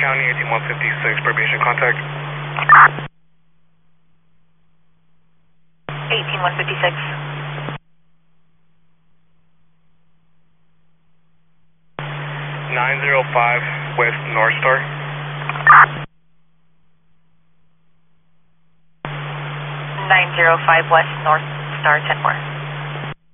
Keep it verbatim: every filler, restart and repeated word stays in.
County, eighteen one fifty-six, probation contact. eighteen one fifty-six. nine zero five West North Star. nine zero five West North Star ten four.